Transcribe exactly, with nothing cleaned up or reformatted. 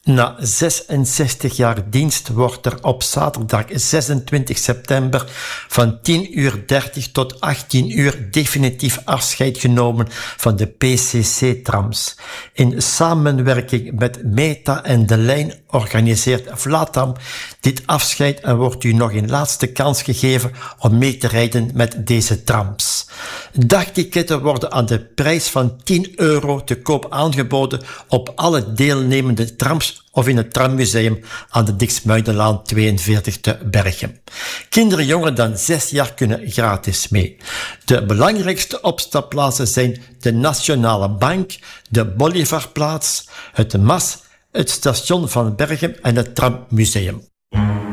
Na zesenzestig jaar dienst wordt er op zaterdag zesentwintig september van tien uur dertig tot achttien uur definitief afscheid genomen van de P C C-trams. In samenwerking met Meta en De Lijn organiseert Vlatam dit afscheid en wordt u nog een laatste kans gegeven om mee te rijden met deze trams. Dagticketten worden aan de prijs van tien euro te koop aangeboden op alle deelnemende trams of in het trammuseum aan de Dixmuidenlaan tweeënveertig te Berchem. Kinderen jonger dan zes jaar kunnen gratis mee. De belangrijkste opstapplaatsen zijn de Nationale Bank, de Bolivarplaats, het M A S, het station van Berchem en het Trammuseum.